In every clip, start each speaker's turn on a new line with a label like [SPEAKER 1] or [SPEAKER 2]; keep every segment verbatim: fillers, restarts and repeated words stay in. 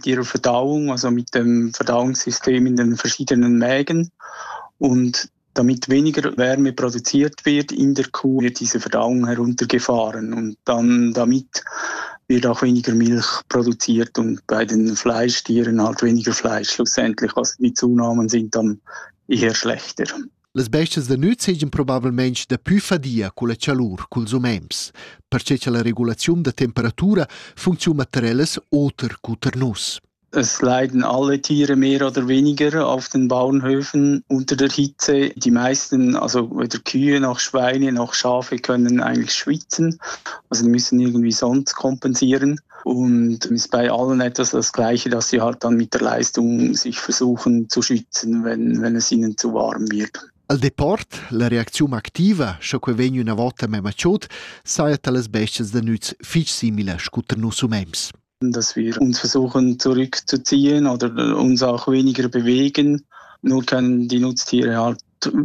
[SPEAKER 1] mit ihrer Verdauung, also mit dem Verdauungssystem in den verschiedenen Mägen. Und damit weniger Wärme produziert wird in der Kuh, wird diese Verdauung heruntergefahren. Und dann damit wird auch weniger Milch produziert und bei den Fleischtieren halt weniger Fleisch schlussendlich. Also die Zunahmen sind dann eher schlechter.
[SPEAKER 2] Les bestias da nüt seigien probabilmente da più fadia con la calur, culs umems, perché la regulazione da temperatura funziona materielles oter cuter nus.
[SPEAKER 1] Es leiden alle Tiere mehr oder weniger auf den Bauernhöfen unter der Hitze. Die meisten, also weder Kühe noch Schweine noch Schafe, können eigentlich schwitzen. Also die müssen irgendwie sonst kompensieren. Und es ist bei allen etwas das Gleiche, dass sie halt dann mit der Leistung sich versuchen zu schützen, wenn, wenn es ihnen zu warm wird.
[SPEAKER 2] Al deport, la reazione attiva, scho que vegno una volta me maciot, saiat alles bestias da nüts fich simile scuter nus umems.
[SPEAKER 1] Dass wir uns versuchen zurückzuziehen oder uns auch weniger bewegen. Nur können die Nutztiere halt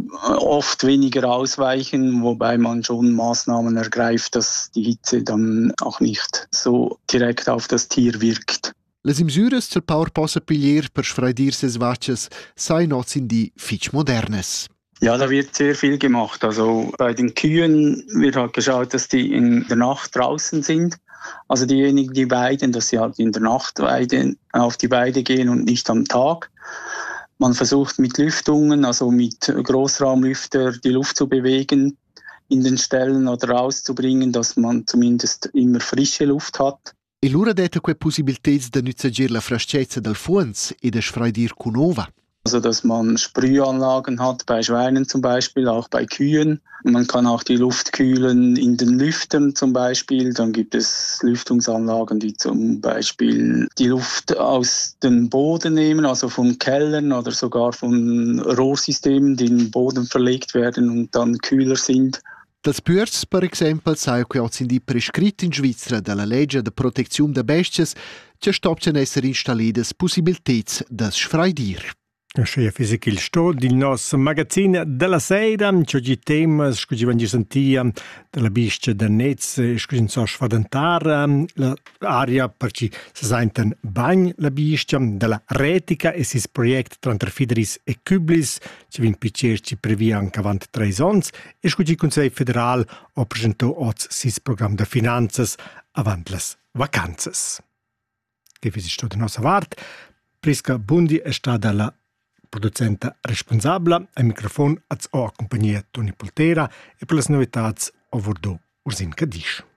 [SPEAKER 1] oft weniger ausweichen, wobei man schon Maßnahmen ergreift, dass die Hitze dann auch nicht so direkt auf das Tier wirkt.
[SPEAKER 2] Les imsures zum Power possa piglier per sfreidir ses vaches sei not sind die fich modernes.
[SPEAKER 1] Ja, da wird sehr viel gemacht. Also bei den Kühen wird halt geschaut, dass die in der Nacht draußen sind. Also diejenigen, die weiden, dass sie halt in der Nacht weiden, auf die Weide gehen und nicht am Tag. Man versucht mit Lüftungen, also mit Großraumlüfter, die Luft zu bewegen in den Ställen oder rauszubringen, dass man zumindest immer frische Luft hat.
[SPEAKER 2] E l'ura detta que possibilitets da nützagir la frascezza del funs e da sfreidir con ova.
[SPEAKER 1] Also dass man Sprühanlagen hat, bei Schweinen zum Beispiel, auch bei Kühen. Man kann auch die Luft kühlen in den Lüftern zum Beispiel. Dann gibt es Lüftungsanlagen, die zum Beispiel die Luft aus dem Boden nehmen, also von Kellern oder sogar von Rohrsystemen, die in den Boden verlegt werden und dann kühler sind.
[SPEAKER 2] Dels pürs, per exempel, sai che oggi di prescrit in Svizzera dalla legge de protezione de bestias, che stopchen esser installidas possibilitets das sfreidir.
[SPEAKER 3] Schea fisica il sto del nostro magazzino della sera, c'è di tema, scusi van sentia della biscia da Netz, scusi so sfadantare l'aria per ci si senten bagn la biscia della retica e sis project tra Fideris e Küblis, ci vin piacer ci previa anche avant tre ons e scusi Consiglio federal o presentò oz sis programma de finanzas avant las vacanzas. Che fisi sto del nostro vart, Prisca Bundi è stata la producenta responsabla, al microfono az o compagnia Toni Poltera e per le novità o vordo Ursin Cadisch.